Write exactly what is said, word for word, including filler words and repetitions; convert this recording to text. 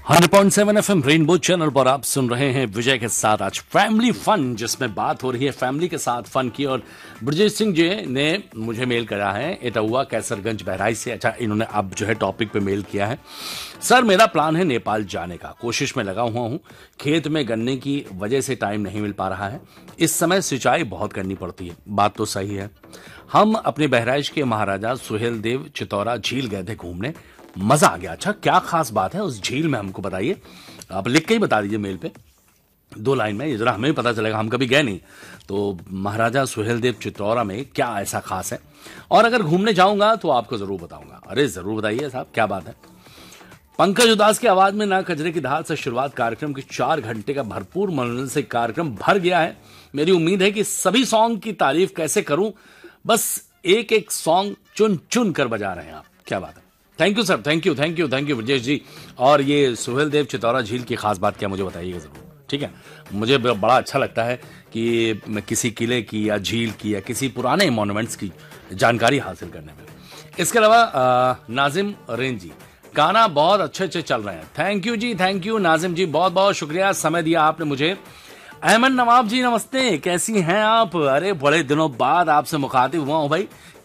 Hundred point seven F M rainbow channel पर आप सुन रहे हैं विजय के साथ आज फैमिली फन, जिसमें बात हो रही है फैमिली के साथ फन की। और ब्रजेश सिंह जी ने मुझे मेल करा है इटाहुआ कैसरगंज बहराइच से। अच्छा, इन्होंने अब जो है टॉपिक पे मेल किया है। सर, मेरा प्लान है नेपाल जाने का, कोशिश में लगा हुआ हूँ। खेत में गन्ने की वजह से टाइम नहीं मिल पा रहा है। इस समय सिंचाई बहुत करनी पड़ती है। बात तो सही है। हम अपने बहराइच के महाराजा सुहेल देव चितौरा झील गए थे घूमने, मजा आ गया। अच्छा, क्या खास बात है उस झील में, हमको बताइए। आप लिख के ही बता दीजिए मेल पे दो लाइन में, ये जरा हमें भी पता चलेगा, हम कभी गए नहीं। तो महाराजा सुहेलदेव चितौरा में क्या ऐसा खास है, और अगर घूमने जाऊंगा तो आपको जरूर बताऊंगा। अरे जरूर बताइए साहब, क्या बात है। पंकज उदास की आवाज में ना कजरे की धार से शुरुआत कार्यक्रम की चार घंटे का भरपूर मनोरंजन से कार्यक्रम भर गया है। मेरी उम्मीद है कि सभी सॉन्ग की तारीफ कैसे करूं, बस एक एक सॉन्ग चुन चुन कर बजा रहे हैं आप। क्या बात है। Thank you sir, thank you thank you thank you Brajesh जी। और ये सुहेल देव चितौरा झील की खास बात क्या, मुझे बताइएगा जरूर, ठीक है। मुझे बड़ा अच्छा लगता है कि मैं किसी किले की या झील की या किसी पुराने मॉन्यूमेंट्स की जानकारी हासिल करने में। इसके अलावा नाजिम रेंजी, गाना बहुत अच्छे अच्छे चल रहे हैं। Thank you ji, thank you Nazim जी, बहुत बहुत शुक्रिया, समय दिया आपने मुझे। अहमद नवाब जी नमस्ते, कैसी हैं आप। अरे बड़े दिनों बाद आपसे मुखातिब हुआ हूं भाई,